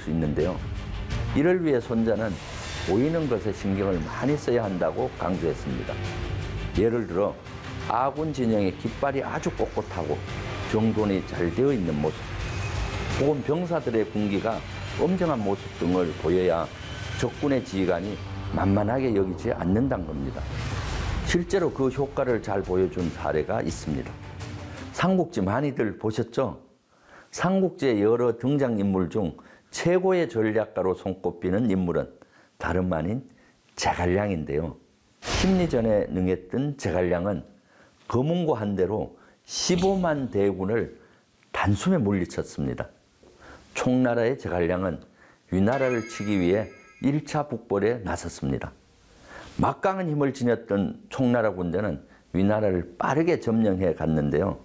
수 있는데요. 이를 위해 손자는 보이는 것에 신경을 많이 써야 한다고 강조했습니다. 예를 들어 아군 진영의 깃발이 아주 꼿꼿하고 정돈이 잘 되어 있는 모습, 혹은 병사들의 군기가 엄정한 모습 등을 보여야 적군의 지휘관이 만만하게 여기지 않는다는 겁니다. 실제로 그 효과를 잘 보여준 사례가 있습니다. 삼국지 많이들 보셨죠? 삼국지의 여러 등장인물 중 최고의 전략가로 손꼽히는 인물은 다름 아닌 제갈량인데요. 심리전에 능했던 제갈량은 검은고 한 대로 15만 대군을 단숨에 물리쳤습니다. 총나라의 제갈량은 위나라를 치기 위해 1차 북벌에 나섰습니다. 막강한 힘을 지녔던 총나라 군대는 위나라를 빠르게 점령해 갔는데요.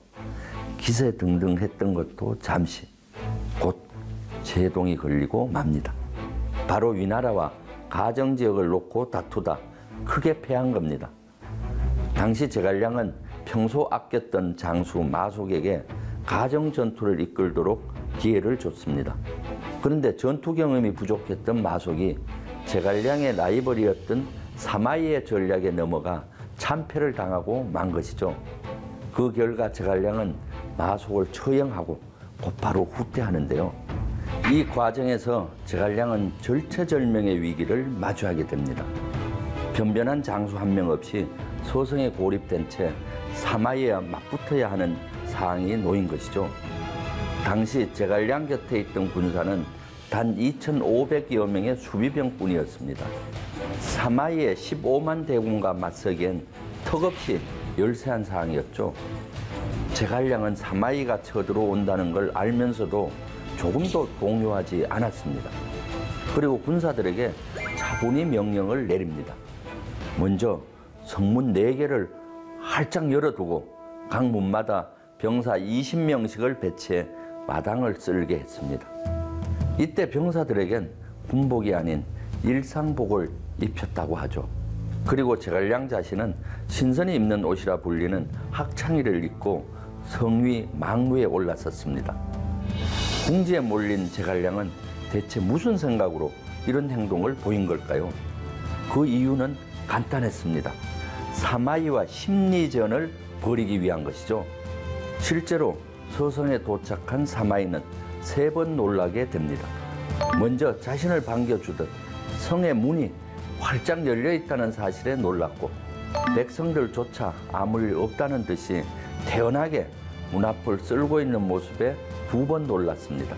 기세등등했던 것도 잠시, 곧 제동이 걸리고 맙니다. 바로 위나라와 가정지역을 놓고 다투다 크게 패한 겁니다. 당시 제갈량은 평소 아꼈던 장수 마속에게 가정전투를 이끌도록 기회를 줬습니다. 그런데 전투 경험이 부족했던 마속이 제갈량의 라이벌이었던 사마이의 전략에 넘어가 참패를 당하고 만 것이죠. 그 결과 제갈량은 마속을 처형하고 곧바로 후퇴하는데요. 이 과정에서 제갈량은 절체절명의 위기를 마주하게 됩니다. 변변한 장수 한 명 없이 서성에 고립된 채 사마이와 맞붙어야 하는 상황이 놓인 것이죠. 당시 제갈량 곁에 있던 군사는 단 2,500여 명의 수비병뿐이었습니다. 사마이의 15만 대군과 맞서기엔 턱없이 열세한 상황이었죠. 제갈량은 사마이가 쳐들어온다는 걸 알면서도 조금도 동요하지 않았습니다. 그리고 군사들에게 차분히 명령을 내립니다. 먼저 성문 4개를 활짝 열어두고 각 문마다 병사 20명씩을 배치해 마당을 쓸게 했습니다. 이때 병사들에겐 군복이 아닌 일상복을 입혔다고 하죠. 그리고 제갈량 자신은 신선이 입는 옷이라 불리는 학창의를 입고 성위 망루에 올라섰습니다. 궁지에 몰린 제갈량은 대체 무슨 생각으로 이런 행동을 보인 걸까요? 그 이유는 간단했습니다. 사마이와 심리전을 벌이기 위한 것이죠. 실제로 서성에 도착한 사마이는 3번 놀라게 됩니다. 먼저 자신을 반겨주듯 성의 문이 활짝 열려 있다는 사실에 놀랐고, 백성들조차 아무 일 없다는 듯이 태연하게 문 앞을 쓸고 있는 모습에 2번 놀랐습니다.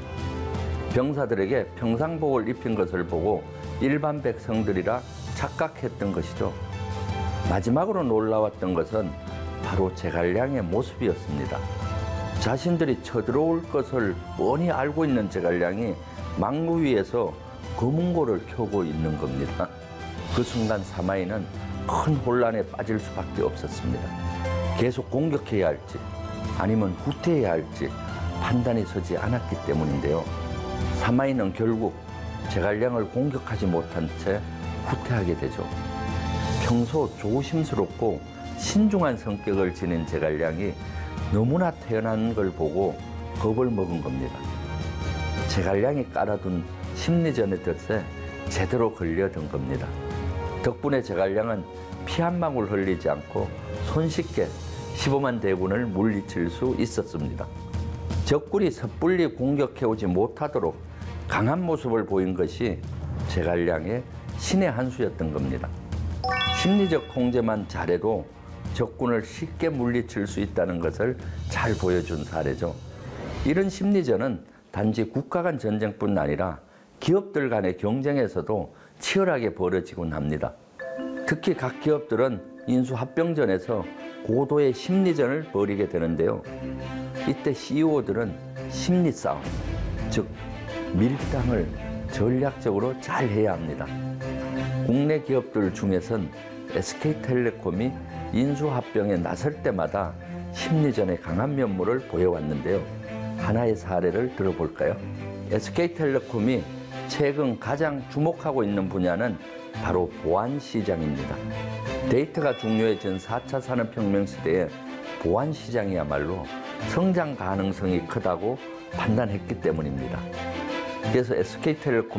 병사들에게 평상복을 입힌 것을 보고 일반 백성들이라 착각했던 것이죠. 마지막으로 놀라웠던 것은 바로 제갈량의 모습이었습니다. 자신들이 쳐들어올 것을 뻔히 알고 있는 제갈량이 망루 위에서 검은고를 켜고 있는 겁니다. 그 순간 사마이는 큰 혼란에 빠질 수밖에 없었습니다. 계속 공격해야 할지 아니면 후퇴해야 할지 판단이 서지 않았기 때문인데요. 사마이는 결국 제갈량을 공격하지 못한 채 후퇴하게 되죠. 평소 조심스럽고 신중한 성격을 지닌 제갈량이 너무나 태연한 걸 보고 겁을 먹은 겁니다. 제갈량이 깔아둔 심리전의 덫에 제대로 걸려든 겁니다. 덕분에 제갈량은 피 한 방울 흘리지 않고 손쉽게 15만 대군을 물리칠 수 있었습니다. 적군이 섣불리 공격해오지 못하도록 강한 모습을 보인 것이 제갈량의 신의 한 수였던 겁니다. 심리적 통제만 잘해도 적군을 쉽게 물리칠 수 있다는 것을 잘 보여준 사례죠. 이런 심리전은 단지 국가 간 전쟁뿐 아니라 기업들 간의 경쟁에서도 치열하게 벌어지곤 합니다. 특히 각 기업들은 인수합병전에서 고도의 심리전을 벌이게 되는데요. 이때 CEO들은 심리 싸움, 즉 밀당을 전략적으로 잘 해야 합니다. 국내 기업들 중에선 SK텔레콤이 인수합병에 나설 때마다 심리전의 강한 면모를 보여왔는데요. 하나의 사례를 들어볼까요? SK텔레콤이 최근 가장 주목하고 있는 분야는 바로 보안시장입니다. 데이터가 중요해진 4차 산업혁명 시대에 보안시장이야말로 성장 가능성이 크다고 판단했기 때문입니다. 그래서 SK텔레콤